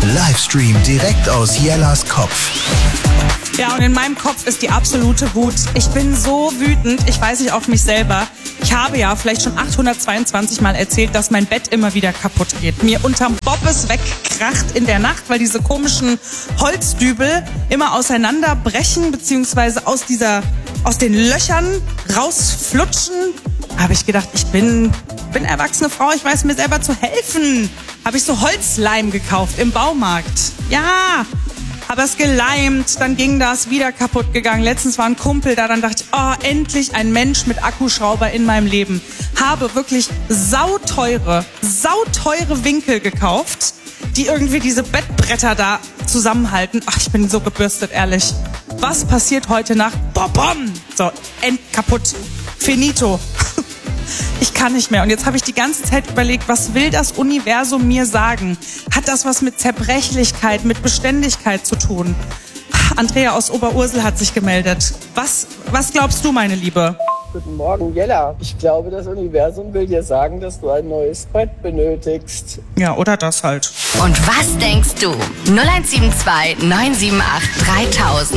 Livestream direkt aus Jellas Kopf. Ja, und in meinem Kopf ist die absolute Wut. Ich bin so wütend, ich weiß nicht auf mich selber. Ich habe ja vielleicht schon 822 Mal erzählt, dass mein Bett immer wieder kaputt geht. Mir unterm Bobbes wegkracht in der Nacht, weil diese komischen Holzdübel immer auseinanderbrechen, beziehungsweise aus den Löchern rausflutschen. Habe ich gedacht, ich bin erwachsene Frau, ich weiß mir selber zu helfen. Habe ich so Holzleim gekauft im Baumarkt. Ja, habe es geleimt, dann ging das, wieder kaputt gegangen. Letztens war ein Kumpel da, dann dachte ich, oh, endlich ein Mensch mit Akkuschrauber in meinem Leben. Habe wirklich sauteure Winkel gekauft, die irgendwie diese Bettbretter da zusammenhalten. Ach, ich bin so gebürstet, ehrlich. Was passiert heute Nacht? Bom! So, kaputt. Finito. Ich kann nicht mehr. Und jetzt habe ich die ganze Zeit überlegt, was will das Universum mir sagen? Hat das was mit Zerbrechlichkeit, mit Beständigkeit zu tun? Andrea aus Oberursel hat sich gemeldet. Was glaubst du, meine Liebe? Guten Morgen, Jella. Ich glaube, das Universum will dir sagen, dass du ein neues Bett benötigst. Ja, oder das halt. Und was denkst du? 0172 978 3000.